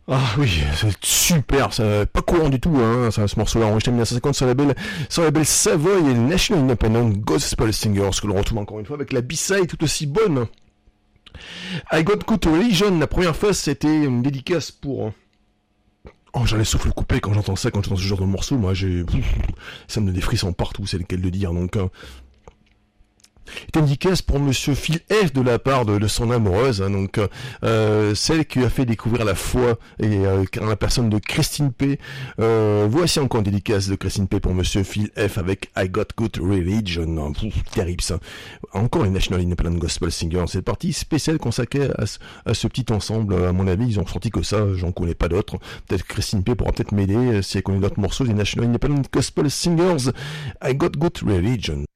Ah oui, c'est super, ça, pas courant du tout, hein, ce morceau-là, enregistré en 1950 sur la label Savoy et National Independent Gospel Singers, que l'on retrouve encore une fois avec la B-side tout aussi bonne. I Got Good Religion, la première phase, c'était une dédicace pour... Oh, j'en ai souffle coupé quand j'entends ça, quand j'entends ce genre de morceau, moi j'ai... Ça me donne des frissons partout, c'est lequel de dire, donc... est une dédicace pour Monsieur Phil F de la part de son amoureuse, hein, donc celle qui lui a fait découvrir la foi et en la personne de Christine P. Voici encore une dédicace de Christine P pour Monsieur Phil F avec I Got Good Religion. Terrible ça. Encore les National Independent Gospel Singers. C'est partie spéciale consacrée à ce petit ensemble. À mon avis, ils ont sorti que ça. J'en connais pas d'autres. Peut-être Christine P pourra peut-être m'aider si elle connaît d'autres morceaux des National Independent Gospel Singers. I Got Good Religion.